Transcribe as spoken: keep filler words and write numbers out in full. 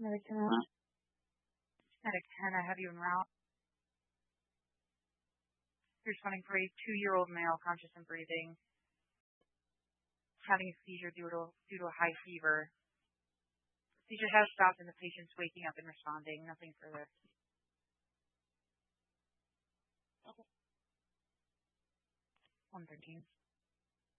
Medic ten, uh, Medic ten, I have you en route. You're responding for a two-year-old male, conscious and breathing, having a seizure due to, due to a high fever. The seizure has stopped and the patient's waking up and responding. Nothing further. okay. one thirteen.